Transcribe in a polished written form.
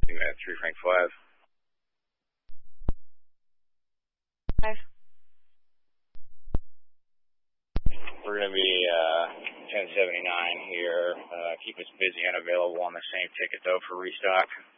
at 3 Frank 5. 5. We're going to be 1079 here. Keep us busy and available on the same ticket, though, for restock.